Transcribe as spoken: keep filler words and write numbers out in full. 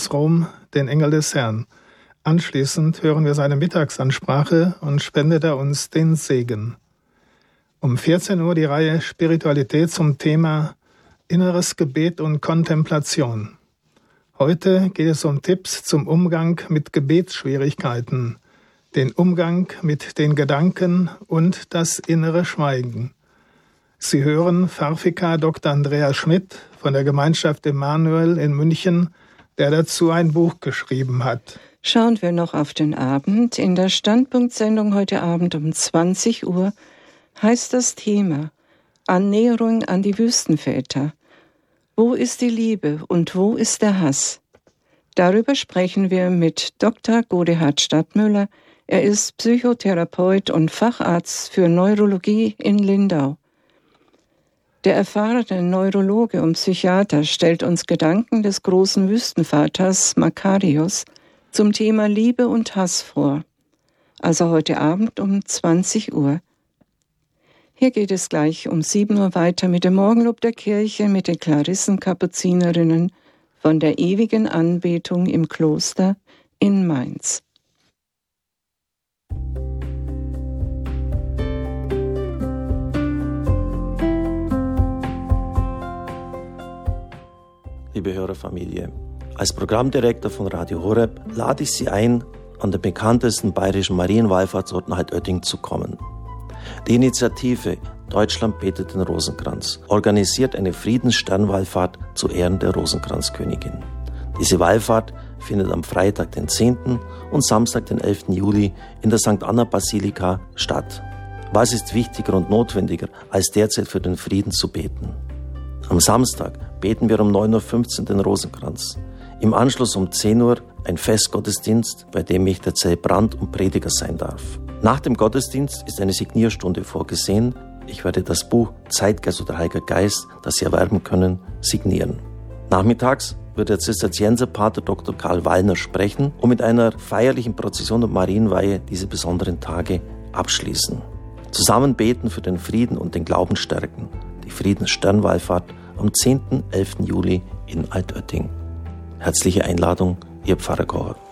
aus Rom den Engel des Herrn. Anschließend hören wir seine Mittagsansprache und spendet er uns den Segen. Um vierzehn Uhr die Reihe Spiritualität zum Thema Inneres Gebet und Kontemplation. Heute geht es um Tipps zum Umgang mit Gebetsschwierigkeiten, den Umgang mit den Gedanken und das innere Schweigen. Sie hören Pfarrvikar Doktor Andreas Schmidt von der Gemeinschaft Emanuel in München, der dazu ein Buch geschrieben hat. Schauen wir noch auf den Abend. In der Standpunktsendung heute Abend um zwanzig Uhr heißt das Thema Annäherung an die Wüstenväter. Wo ist die Liebe und wo ist der Hass? Darüber sprechen wir mit Doktor Godehard Stadtmüller. Er ist Psychotherapeut und Facharzt für Neurologie in Lindau. Der erfahrene Neurologe und Psychiater stellt uns Gedanken des großen Wüstenvaters Makarios zum Thema Liebe und Hass vor. Also heute Abend um zwanzig Uhr. Hier geht es gleich um sieben Uhr weiter mit dem Morgenlob der Kirche mit den Klarissenkapuzinerinnen von der ewigen Anbetung im Kloster in Mainz. Liebe Hörerfamilie, als Programmdirektor von Radio Horeb lade ich Sie ein, an den bekanntesten bayerischen Marienwallfahrtsort nach Altötting zu kommen. Die Initiative Deutschland betet den Rosenkranz organisiert eine Friedenssternwallfahrt zu Ehren der Rosenkranzkönigin. Diese Wallfahrt findet am Freitag, den zehnten und Samstag, den elften Juli in der Sankt Anna Basilika statt. Was ist wichtiger und notwendiger, als derzeit für den Frieden zu beten? Am Samstag beten wir um neun Uhr fünfzehn den Rosenkranz. Im Anschluss um zehn Uhr ein Festgottesdienst, bei dem ich der Zelebrant und Prediger sein darf. Nach dem Gottesdienst ist eine Signierstunde vorgesehen. Ich werde das Buch Zeitgeist oder Heiliger Geist, das Sie erwerben können, signieren. Nachmittags wird der Zisterzienserpater Doktor Karl Wallner sprechen und mit einer feierlichen Prozession und Marienweihe diese besonderen Tage abschließen. Zusammen beten für den Frieden und den Glauben stärken. Die Friedenssternwallfahrt am zehnten und elften Juli in Altötting. Herzliche Einladung, Ihr Pfarrer Kocher.